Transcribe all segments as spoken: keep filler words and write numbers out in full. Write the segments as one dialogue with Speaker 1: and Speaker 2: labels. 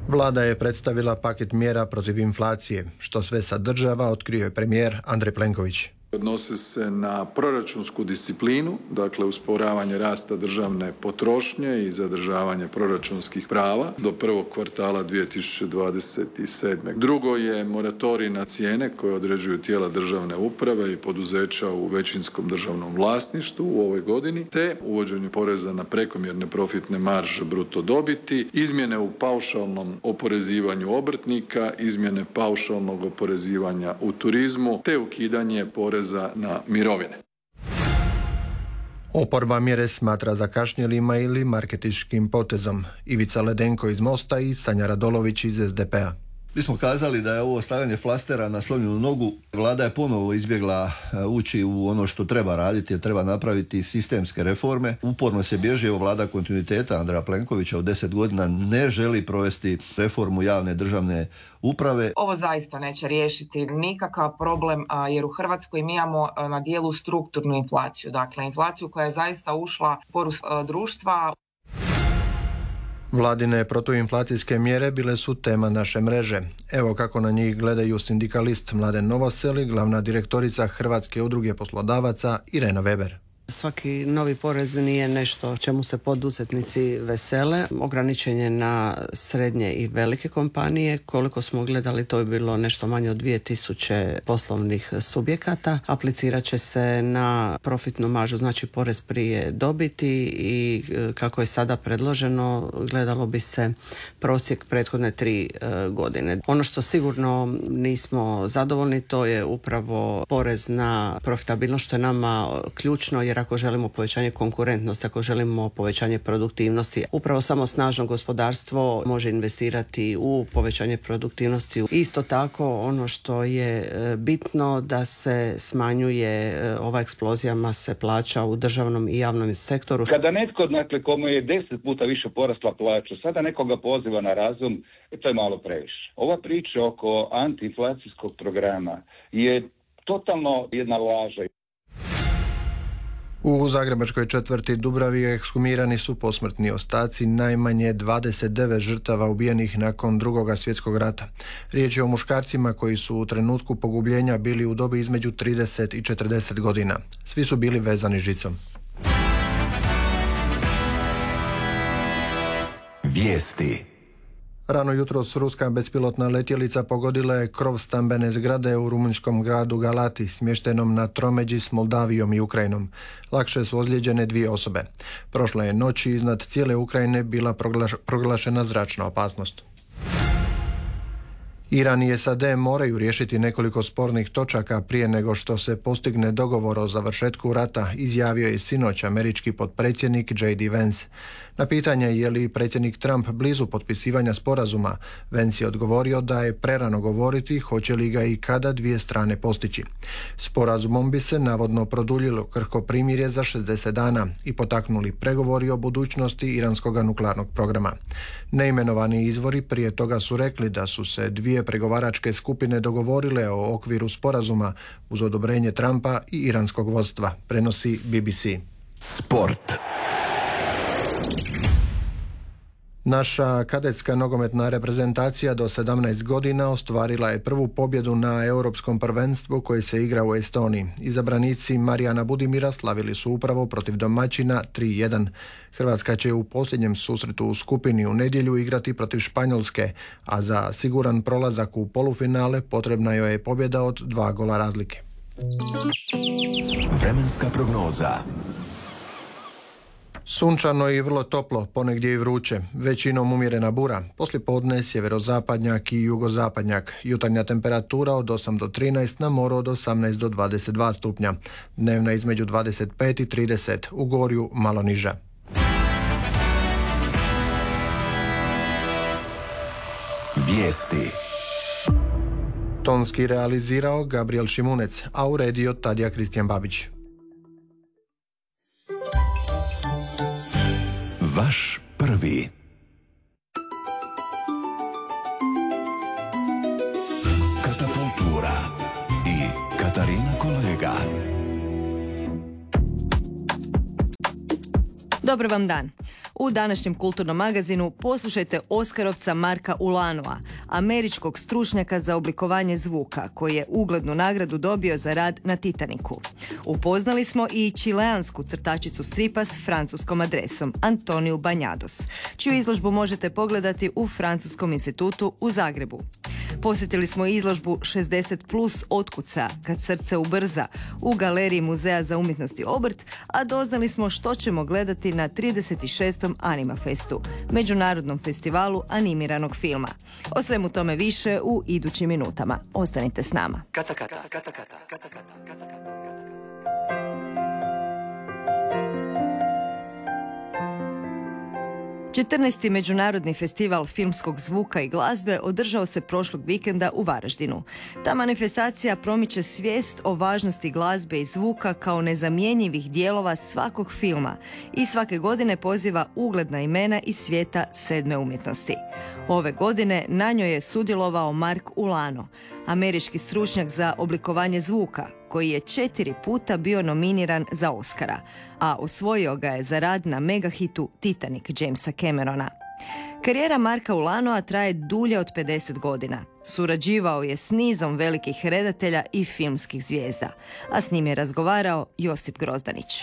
Speaker 1: Vlada je predstavila paket mjera protiv inflacije. Što sve sadržava, otkrio je premijer Andrej Plenković.
Speaker 2: Odnose se na proračunsku disciplinu, dakle usporavanje rasta državne potrošnje i zadržavanje proračunskih prava do prvog kvartala dvije tisuće dvadeset sedme. Drugo je moratorij na cijene koje određuju tijela državne uprave i poduzeća u većinskom državnom vlasništvu u ovoj godini, te uvođenje poreza na prekomjerne profitne marže bruto dobiti, izmjene u paušalnom oporezivanju obrtnika, izmjene paušalnog oporezivanja u turizmu, te ukidanje poreza na mirovine.
Speaker 1: Oporba mjere smatra zakašnjelima ili marketinškim potezom. Ivica Ledenko iz Mosta i Sanja Radolović iz es de pe a.
Speaker 3: Mi smo kazali da je ovo stavljanje flastera na slomljenu nogu. Vlada je ponovo izbjegla ući u ono što treba raditi, jer treba napraviti sistemske reforme. Uporno se bježi, evo Vlada kontinuiteta Andreja Plenkovića od deset godina ne želi provesti reformu javne državne uprave.
Speaker 4: Ovo zaista neće riješiti nikakav problem, jer u Hrvatskoj mi imamo na dijelu strukturnu inflaciju. Dakle, inflaciju koja je zaista ušla u poru društva.
Speaker 1: Vladine protuinflacijske mjere bile su tema naše mreže. Evo kako na njih gledaju sindikalist Mladen Novosel i glavna direktorica Hrvatske udruge poslodavaca Irena Weber.
Speaker 5: Svaki novi porez nije nešto čemu se poduzetnici vesele. Ograničen je na srednje i velike kompanije. Koliko smo gledali, to je bilo nešto manje od dvije tisuće poslovnih subjekata. Aplicirat će se na profitnu maržu, znači porez prije dobiti, i kako je sada predloženo, gledalo bi se prosjek prethodne tri godine. Ono što sigurno nismo zadovoljni, to je upravo porez na profitabilnost, što je nama ključno, jer ako želimo povećanje konkurentnosti, ako želimo povećanje produktivnosti, upravo samo snažno gospodarstvo može investirati u povećanje produktivnosti. Isto tako, ono što je bitno, da se smanjuje ova eksplozija mase plaća u državnom i javnom sektoru.
Speaker 6: Kada netko, dakle, komu je deset puta više porasla plaća, sada nekoga poziva na razum, to je malo previše. Ova priča oko antiinflacijskog programa je totalno jedna laža.
Speaker 1: U zagrebačkoj četvrti Dubravi ekshumirani su posmrtni ostaci najmanje dvadeset devet žrtava ubijenih nakon Drugog svjetskog rata. Riječ je o muškarcima koji su u trenutku pogubljenja bili u dobi između trideset i četrdeset godina. Svi su bili vezani žicom.
Speaker 7: Vijesti.
Speaker 1: Rano jutros ruska bespilotna letjelica pogodila je krov stambene zgrade u rumunjskom gradu Galati, smještenom na tromeđi s Moldavijom i Ukrajinom. Lakše su ozlijeđene dvije osobe. Prošle je noći iznad cijele Ukrajine bila proglaš- proglašena zračna opasnost. Iran i es a de moraju riješiti nekoliko spornih točaka prije nego što se postigne dogovor o završetku rata, izjavio je sinoć američki potpredsjednik J D Vance. Na pitanje je li predsjednik Trump blizu potpisivanja sporazuma, Vance je odgovorio da je prerano govoriti hoće li ga i kada dvije strane postići. Sporazumom bi se navodno produljilo krhko primirje za šezdeset dana i potaknuli pregovori o budućnosti iranskog nuklearnog programa. Neimenovani izvori prije toga su rekli da su se dvije pregovaračke skupine dogovorile o okviru sporazuma uz odobrenje Trumpa i iranskog vodstva, prenosi B B C.
Speaker 7: Sport.
Speaker 1: Naša kadetska nogometna reprezentacija do sedamnaest godina ostvarila je prvu pobjedu na europskom prvenstvu koje se igra u Estoniji. Izabranici Marijana Budimira slavili su upravo protiv domaćina tri jedan. Hrvatska će u posljednjem susretu u skupini u nedjelju igrati protiv Španjolske, a za siguran prolazak u polufinale potrebna joj je pobjeda od dva gola razlike.
Speaker 7: Vremenska prognoza.
Speaker 1: Sunčano i vrlo toplo, ponegdje i vruće, većinom umjerena bura, poslijepodne sjeverozapadnjak i jugozapadnjak, jutarnja temperatura od osam do trinaest, na moru od osamnaest do dvadeset dva stupnja, dnevna između dvadeset pet i trideset, u Gorju malo niža.
Speaker 7: Vijesti.
Speaker 1: Tonski realizirao Gabriel Šimunec, a uredio Tadija Kristijan Babić.
Speaker 7: Vaš prvi. Katapultura i Katarina Kolega.
Speaker 8: Dobar vam dan. U današnjem kulturnom magazinu poslušajte Oskarovca Marka Ulanoa, američkog stručnjaka za oblikovanje zvuka, koji je uglednu nagradu dobio za rad na Titaniku. Upoznali smo i čileansku crtačicu stripa s francuskom adresom, Antoniju Banjados, čiju izložbu možete pogledati u Francuskom institutu u Zagrebu. Posjetili smo izložbu šezdeset plus otkuca, kad srce ubrza, u galeriji Muzeja za umjetnost i obrt, a doznali smo što ćemo gledati na trideset šestom Anima Festu, međunarodnom festivalu animiranog filma. O svemu tome više u idućim minutama. Ostanite s nama. Kata, kata, kata, kata, kata, kata, kata, kata. četrnaesti. Međunarodni festival filmskog zvuka i glazbe održao se prošlog vikenda u Varaždinu. Ta manifestacija promiče svijest o važnosti glazbe i zvuka kao nezamjenjivih dijelova svakog filma i svake godine poziva ugledna imena iz svijeta sedme umjetnosti. Ove godine na njoj je sudjelovao Mark Ulano, američki stručnjak za oblikovanje zvuka, koji je četiri puta bio nominiran za Oscara, a osvojio ga je za rad na megahitu Titanic Jamesa Camerona. Karijera Marka Ulanoa traje dulje od pedeset godina. Surađivao je s nizom velikih redatelja i filmskih zvijezda, a s njim je razgovarao Josip Grozdanić.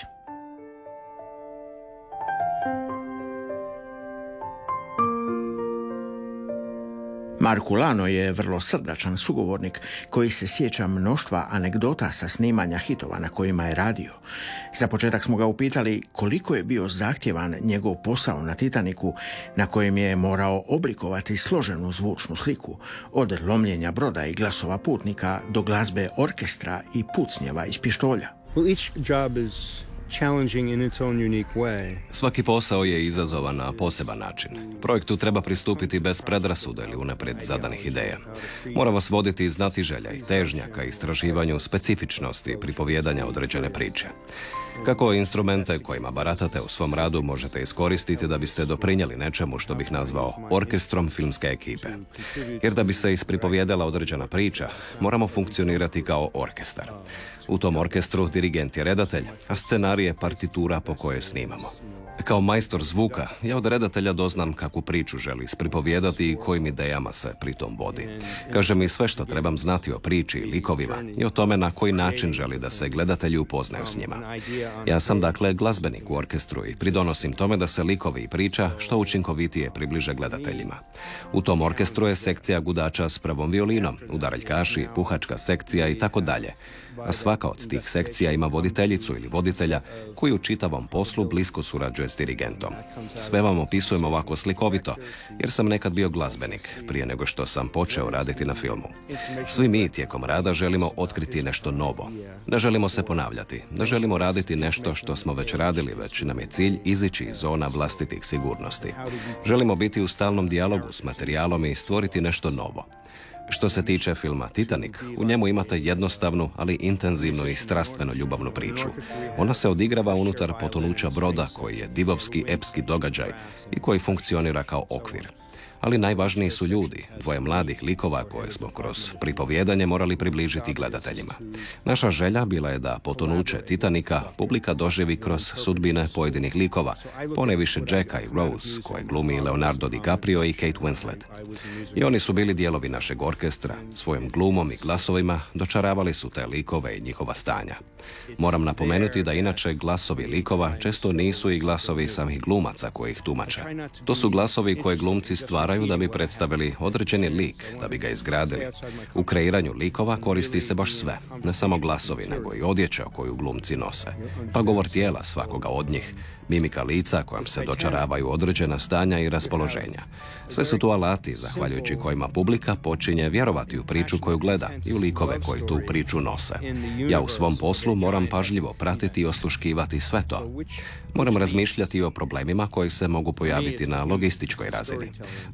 Speaker 9: Mark Ulano je vrlo srdačan sugovornik koji se sjeća mnoštva anegdota sa snimanja hitova na kojima je radio. Za početak smo ga upitali koliko je bio zahtjevan njegov posao na Titaniku, na kojem je morao oblikovati složenu zvučnu sliku, od lomljenja broda i glasova putnika do glazbe orkestra i pucnjeva iz pištolja.
Speaker 10: Well, each job is challenging in its own unique way.
Speaker 11: Svaki posao je izazovan na poseban način. Projektu treba pristupiti bez predrasuda ili unaprijed zadanih ideja. Mora vas voditi znati želja i težnja ka istraživanju specifičnosti pripovijedanja određene priče. Kako instrumente kojima baratate u svom radu možete iskoristiti da biste doprinijeli nečemu što bih nazvao orkestrom filmske ekipe. Jer da bi se ispripovijedala određena priča, moramo funkcionirati kao orkestar. U tom orkestru dirigent je redatelj, a scenarij je partitura po kojoj snimamo. Kao majstor zvuka, ja od redatelja doznam kakvu priču želi ispripovijedati i kojim idejama se pritom vodi. Kaže mi sve što trebam znati o priči i likovima i o tome na koji način želi da se gledatelji upoznaju s njima. Ja sam dakle glazbenik u orkestru i pridonosim tome da se likovi i priča što učinkovitije približe gledateljima. U tom orkestru je sekcija gudača s prvom violinom, udaraljkaši, puhačka sekcija i tako dalje. A svaka od tih sekcija ima voditeljicu ili voditelja koji u čitavom poslu blisko surađuje s dirigentom. Sve vam opisujem ovako slikovito, jer sam nekad bio glazbenik prije nego što sam počeo raditi na filmu. Svi mi tijekom rada želimo otkriti nešto novo. Ne želimo se ponavljati, ne želimo raditi nešto što smo već radili, već nam je cilj izići iz zona vlastitih sigurnosti. Želimo biti u stalnom dijalogu s materijalom i stvoriti nešto novo. Što se tiče filma Titanic, u njemu imate jednostavnu, ali intenzivnu i strastveno ljubavnu priču. Ona se odigrava unutar potonuća broda koji je divovski epski događaj i koji funkcionira kao okvir. Ali najvažniji su ljudi, dvoje mladih likova koje smo kroz pripovijedanje morali približiti gledateljima. Naša želja bila je da potonuće Titanika publika doživi kroz sudbine pojedinih likova, poneviše Jacka i Rose, koje glumi Leonardo DiCaprio i Kate Winslet. I oni su bili dijelovi našeg orkestra, svojim glumom i glasovima dočaravali su te likove i njihova stanja. Moram napomenuti da inače glasovi likova često nisu i glasovi samih glumaca koji ih tumače. To su glasovi koje glumci stvaraju da bi predstavili određeni lik, da bi ga izgradili. U kreiranju likova koristi se baš sve, ne samo glasovi, nego i odjeća koju glumci nose. Pa govor tijela svakoga od njih, mimika lica kojom se dočaravaju određena stanja i raspoloženja. Sve su to alati zahvaljujući kojima publika počinje vjerovati u priču koju gleda i u likove koji tu priču nose. Ja u svom poslu moram pažljivo pratiti i osluškivati sve to. Moram razmišljati o problemima koji se mogu pojaviti na logističkoj razini.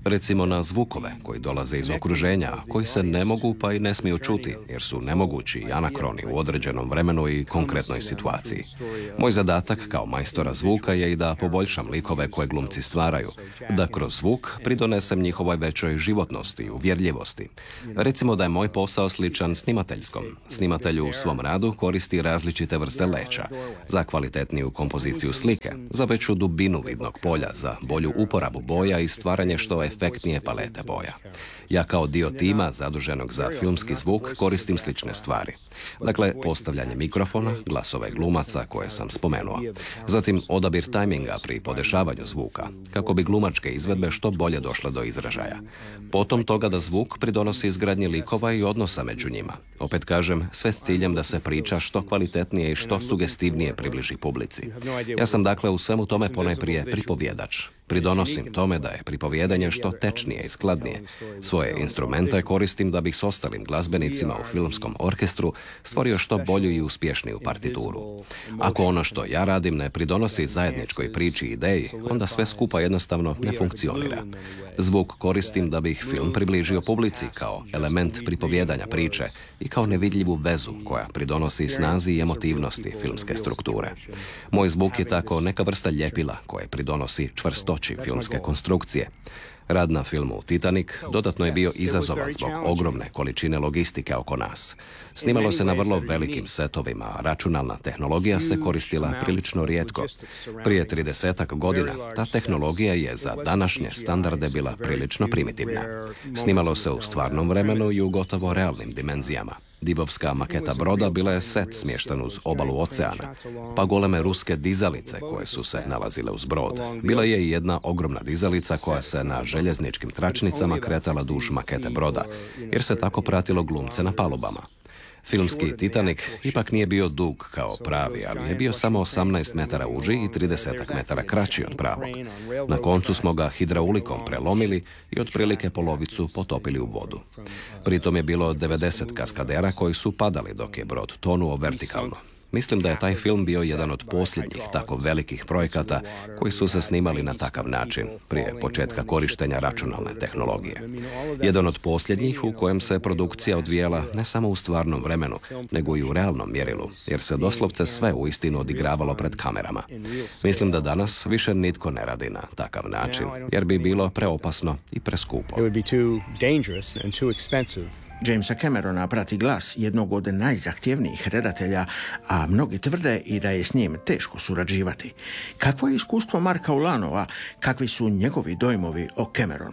Speaker 11: Recimo na zvukove koji dolaze iz okruženja, koji se ne mogu pa i ne smiju čuti, jer su nemogući i anakroni u određenom vremenu i konkretnoj situaciji. Moj zadatak kao majstora zvuka je i da poboljšam likove koje glumci stvaraju, da kroz zvuk pridonesem njihovoj većoj životnosti i uvjerljivosti. Recimo da je moj posao sličan snimateljskom. Snimatelj u svom radu koristi različite vrste leća, za kvalitetniju kompoziciju slike, za veću dubinu vidnog polja, za bolju uporabu boja i stvaranje što efektnije palete boja. Ja kao dio tima zaduženog za filmski zvuk koristim slične stvari. Dakle, postavljanje mikrofona, glasove glumaca koje sam spomenuo. Zatim odabir tajminga pri podešavanju zvuka, kako bi glumačke izvedbe što bolje došle do izražaja. Potom toga da zvuk pridonosi izgradnji likova i odnosa među njima. Opet kažem, sve s ciljem da se priča što kvalitetnije i što sugestivnije približi publici. Ja sam dakle u svemu tome ponajprije pripovjedač. Pridonosim tome da je pripovjedanje što tečnije i skladnije. Svoje instrumente koristim da bih s ostalim glazbenicima u filmskom orkestru stvorio što bolju i uspješniju partituru. Ako ono što ja radim ne pridonosi zajedničkoj priči i ideji, onda sve skupa jednostavno ne funkcionira. Zvuk koristim da bih film približio publici kao element pripovjedanja priče i kao nevidljivu vezu koja pridonosi snazi i emotivnosti filmske strukture. Moj zvuk je tako neka vrsta ljepila koje pridonosi čvrstoći filmske konstrukcije. Rad na filmu Titanic dodatno je bio izazovan zbog ogromne količine logistike oko nas. Snimalo se na vrlo velikim setovima, a računalna tehnologija se koristila prilično rijetko. Prije tridesetak godina ta tehnologija je za današnje standarde bila prilično primitivna. Snimalo se u stvarnom vremenu i u gotovo realnim dimenzijama. Divovska maketa broda bila je set smješten uz obalu oceana, pa goleme ruske dizalice koje su se nalazile uz brod. Bila je i jedna ogromna dizalica koja se na željezničkim tračnicama kretala duž makete broda, jer se tako pratilo glumce na palubama. Filmski Titanic ipak nije bio dug kao pravi, ali je bio samo osamnaest metara uži i trideset metara kraći od pravog. Na koncu smo ga hidraulikom prelomili i otprilike polovicu potopili u vodu. Pritom je bilo devedeset kaskadera koji su padali dok je brod tonuo vertikalno. Mislim da je taj film bio jedan od posljednjih tako velikih projekata koji su se snimali na takav način, prije početka korištenja računalne tehnologije. Jedan od posljednjih u kojem se produkcija odvijela ne samo u stvarnom vremenu, nego i u realnom mjerilu, jer se doslovce sve uistinu odigravalo pred kamerama. Mislim da danas više nitko ne radi na takav način, jer bi bilo preopasno i preskupo.
Speaker 9: Jamesa Camerona prati glas jednog od najzahtjevnijih redatelja, a mnogi tvrde i da je s njim teško surađivati. Kakvo je iskustvo Marka Ulanova, kakvi su njegovi dojmovi o Cameronu?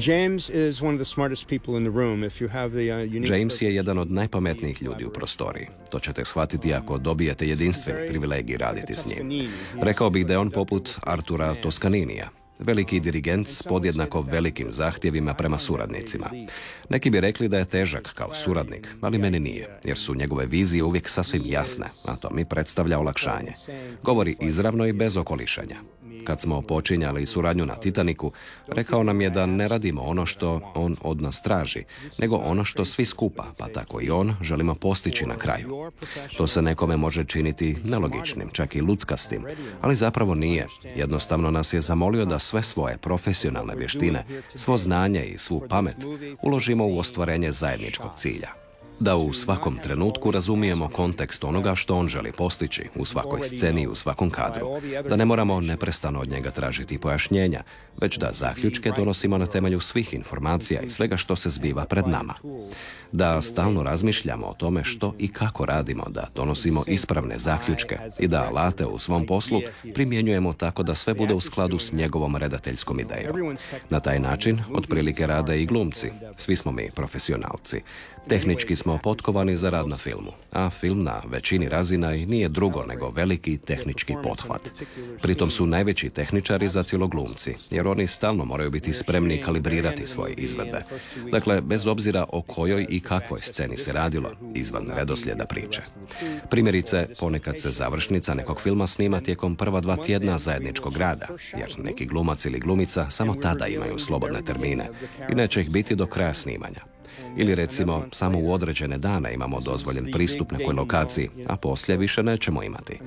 Speaker 11: James je jedan od najpametnijih ljudi u prostoriji. To ćete shvatiti ako dobijete jedinstveni privilegij raditi s njim. Rekao bih da je on poput Artura Toscaninija. Veliki dirigent s podjednako velikim zahtjevima prema suradnicima. Neki bi rekli da je težak kao suradnik, ali meni nije, jer su njegove vizije uvijek sasvim jasne, a to mi predstavlja olakšanje. Govori izravno i bez okolišanja. Kad smo počinjali suradnju na Titaniku, rekao nam je da ne radimo ono što on od nas traži, nego ono što svi skupa, pa tako i on, želimo postići na kraju. To se nekome može činiti nelogičnim, čak i luckastim, ali zapravo nije. Jednostavno nas je zamolio da sve svoje profesionalne vještine, svo znanje i svu pamet uložimo u ostvarenje zajedničkog cilja. Da u svakom trenutku razumijemo kontekst onoga što on želi postići u svakoj sceni i u svakom kadru. Da ne moramo neprestano od njega tražiti pojašnjenja, već da zaključke donosimo na temelju svih informacija i svega što se zbiva pred nama. Da stalno razmišljamo o tome što i kako radimo, da donosimo ispravne zaključke i da alate u svom poslu primjenjujemo tako da sve bude u skladu s njegovom redateljskom idejom. Na taj način otprilike rade i glumci. Svi smo mi profesionalci. Tehnički smo potkovani za rad na filmu, a film na većini razina i nije drugo nego veliki tehnički pothvat. Pritom su najveći tehničari za glumci, jer oni stalno moraju biti spremni kalibrirati svoje izvedbe. Dakle, bez obzira o kojoj i kakvoj sceni se radilo, izvan redoslijeda priče. Primjerice, ponekad se završnica nekog filma snima tijekom prva dva tjedna zajedničkog rada, jer neki glumac ili glumica samo tada imaju slobodne termine i neće ih biti do kraja snimanja. Ili recimo, samo u određene dane imamo dozvoljen pristup nekoj lokaciji, a poslije više nećemo imati.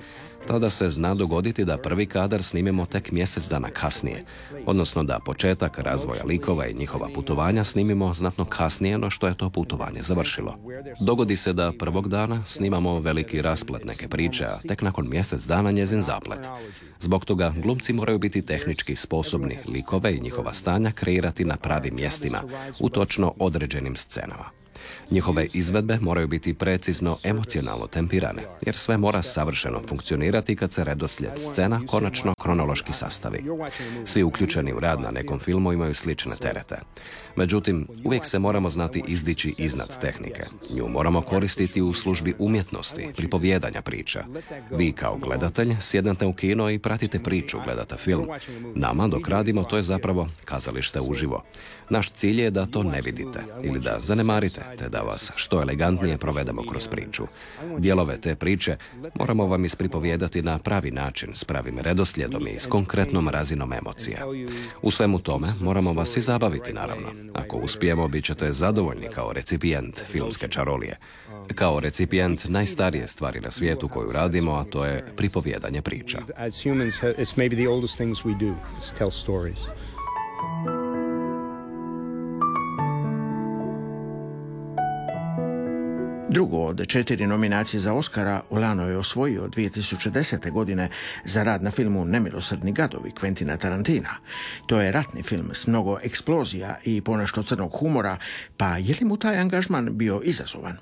Speaker 11: tada se zna dogoditi da prvi kadar snimimo tek mjesec dana kasnije, odnosno da početak razvoja likova i njihova putovanja snimimo znatno kasnije no što je to putovanje završilo. Dogodi se da prvog dana snimamo veliki rasplet neke priče, a tek nakon mjesec dana njezin zaplet. Zbog toga glumci moraju biti tehnički sposobni likove i njihova stanja kreirati na pravim mjestima, u točno određenim scenama. Njihove izvedbe moraju biti precizno emocionalno tempirane, jer sve mora savršeno funkcionirati kad se redoslijed scena konačno kronološki sastavi. Svi uključeni u rad na nekom filmu imaju slične terete. Međutim, uvijek se moramo znati izdići iznad tehnike. Nju moramo koristiti u službi umjetnosti, pripovijedanja priča. Vi kao gledatelj sjednete u kino i pratite priču, gledate film. Nama dok radimo to je zapravo kazalište uživo. Naš cilj je da to ne vidite ili da zanemarite, te da vas što elegantnije provedemo kroz priču. Dijelove te priče moramo vam ispripovijedati na pravi način, s pravim redoslijedom i s konkretnom razinom emocija. U svemu tome moramo vas i zabaviti, naravno. Ako uspijemo, bit ćete zadovoljni kao recipijent filmske čarolije. Kao recipijent najstarije stvari na svijetu koju radimo, a to je pripovijedanje priča.
Speaker 9: Drugo od četiri nominacije za Oscara Olano je osvojio dvije tisuće desete. godine za rad na filmu Nemilosrdni gadovi Quentina Tarantina. To je ratni film s mnogo eksplozija i ponešto crnog humora, pa je li mu taj angažman bio izazovan?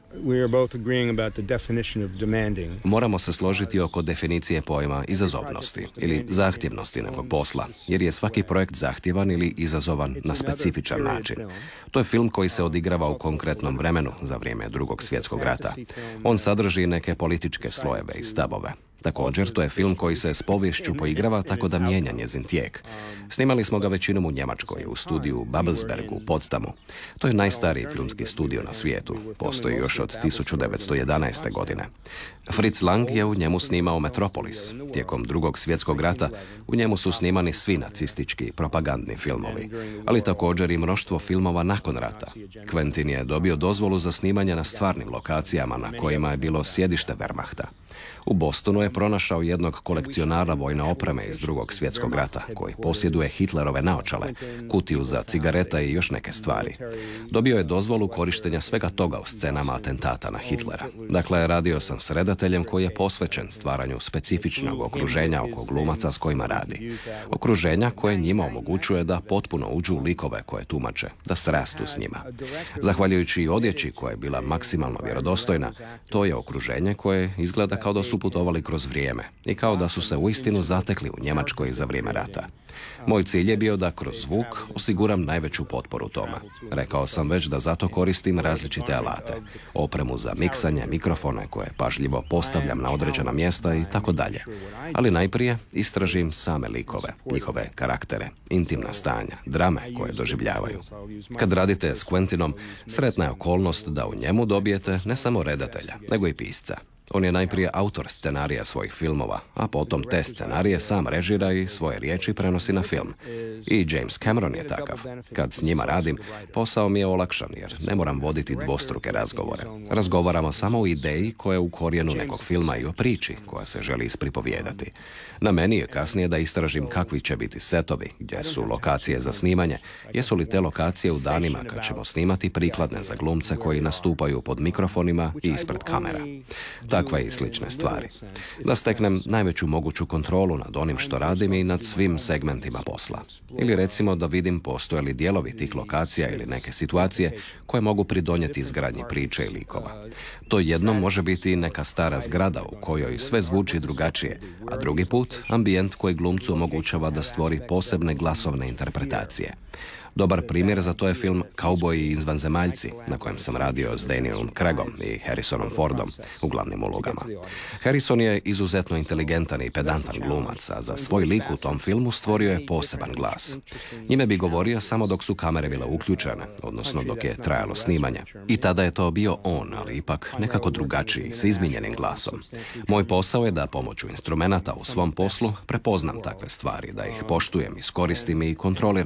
Speaker 11: Moramo se složiti oko definicije pojma izazovnosti ili zahtjevnosti nekog posla, jer je svaki projekt zahtjevan ili izazovan na specifičan način. To je film koji se odigrava u konkretnom vremenu za vrijeme Drugog svjetskog rata. On sadrži neke političke slojeve i stavove. Također, to je film koji se s poviješću poigrava tako da mijenja njezin tijek. Snimali smo ga većinom u Njemačkoj, u studiju Babelsberg u Potsdamu. To je najstariji filmski studio na svijetu. Postoji još od tisuću devetsto jedanaeste. godine. Fritz Lang je u njemu snimao Metropolis. Tijekom Drugog svjetskog rata u njemu su snimani svi nacistički propagandni filmovi, ali također i mnoštvo filmova nakon rata. Quentin je dobio dozvolu za snimanje na stvarnim lokacijama na kojima je bilo sjedište Wehrmachta. U Bostonu je pronašao jednog kolekcionara vojne opreme iz Drugog svjetskog rata, koji posjeduje Hitlerove naočale, kutiju za cigareta i još neke stvari. Dobio je dozvolu korištenja svega toga u scenama atentata na Hitlera. Dakle, radio sam s redateljem koji je posvećen stvaranju specifičnog okruženja oko glumaca s kojima radi. Okruženja koje njima omogućuje da potpuno uđu u likove koje tumače, da srastu s njima. Zahvaljujući i odjeći koja je bila maksimalno vjerodostojna, to je okruženje koje izgleda kao da su putovali kroz vrijeme i kao da su se uistinu zatekli u Njemačkoj za vrijeme rata. Moj cilj je bio da kroz zvuk osiguram najveću potporu tome. Rekao sam već da zato koristim različite alate, opremu za miksanje, mikrofone koje pažljivo postavljam na određena mjesta i tako dalje. Ali najprije istražim same likove, njihove karaktere, intimna stanja, drame koje doživljavaju. Kad radite s Quentinom, sretna je okolnost da u njemu dobijete ne samo redatelja, nego i pisca. On je najprije autor scenarija svojih filmova, a potom te scenarije sam režira i svoje riječi prenosi na film. I James Cameron je takav. Kad s njima radim, posao mi je olakšan jer ne moram voditi dvostruke razgovore. Razgovaramo samo o ideji koja je u korijenu nekog filma i o priči koja se želi ispripovijedati. Na meni je kasnije da istražim kakvi će biti setovi, gdje su lokacije za snimanje, jesu li te lokacije u danima kad ćemo snimati prikladne za glumce koji nastupaju pod mikrofonima i ispred kamera. Takve i slične stvari. Da steknem najveću moguću kontrolu nad onim što radim i nad svim segmentima posla. Ili recimo da vidim postoje li dijelovi tih lokacija ili neke situacije koje mogu pridonijeti izgradnji priče i likova. To jednom može biti neka stara zgrada u kojoj sve zvuči drugačije, a drugi put ambijent koji glumcu omogućava da stvori posebne glasovne interpretacije. Dobar primjer za to je film Kauboji i izvanzemaljci, na kojem sam radio s Danielom Craigom i Harrisonom Fordom u glavnim ulogama. Harrison je izuzetno inteligentan i pedantan glumac, a za svoj lik u tom filmu stvorio je poseban glas. Njime bi govorio samo dok su kamere bile uključene, odnosno dok je trajalo snimanje. I tada je to bio on, ali ipak nekako drugačiji, s izmijenjenim glasom. Moj posao je da pomoću instrumenata u svom poslu prepoznam takve stvari, da ih poštujem, iskoristim i kontroliram.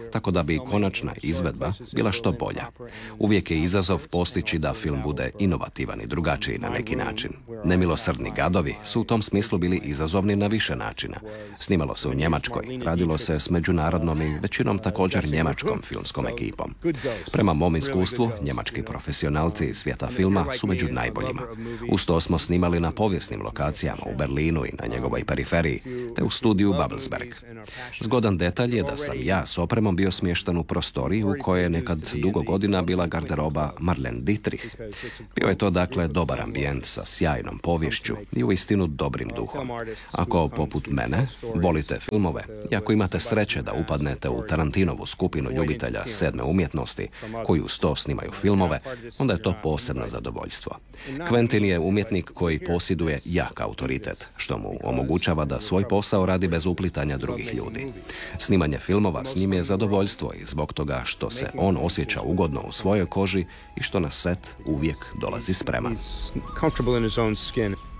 Speaker 11: tako da bi konačna izvedba bila što bolja. Uvijek je izazov postići da film bude inovativan i drugačiji na neki način. Nemilosrdni gadovi su u tom smislu bili izazovni na više načina. Snimalo se u Njemačkoj, radilo se s međunarodnom i većinom također njemačkom filmskom ekipom. Prema mom iskustvu, njemački profesionalci iz svijeta filma su među najboljima. Uz to smo snimali na povijesnim lokacijama u Berlinu i na njegovoj periferiji, te u studiju Babelsberg. Zgodan detalj je da sam ja s opremom bio smješten u prostoriji u kojoj je nekad dugo godina bila garderoba Marlene Dietrich. Bio je to dakle dobar ambijent sa sjajnom poviješću i uistinu dobrim duhom. Ako, poput mene, volite filmove i ako imate sreće da upadnete u Tarantinovu skupinu ljubitelja sedme umjetnosti koji uz to snimaju filmove, onda je to posebno zadovoljstvo. Quentin je umjetnik koji posjeduje jak autoritet, što mu omogućava da svoj posao radi bez uplitanja drugih ljudi. Snimanje filmova s njim je zadovoljstvo i zbog toga što se on osjeća ugodno u svojoj koži i što na set uvijek dolazi spreman.